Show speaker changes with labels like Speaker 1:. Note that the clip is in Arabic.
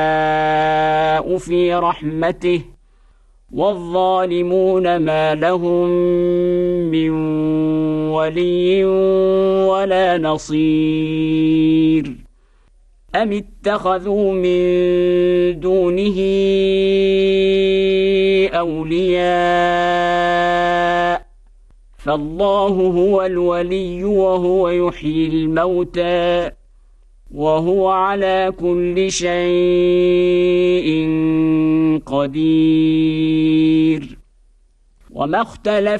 Speaker 1: في رحمته والظالمون ما لهم من ولي ولا نصير أم اتخذوا من دونه أولياء فالله هو الولي وهو يحيي الموتى وهو على كل شيء قدير وما اختلف